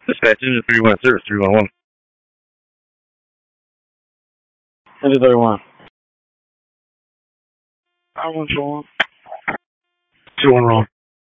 Dispatch into 3-1 service 311. Into 31. I was wrong. 2-1 wrong.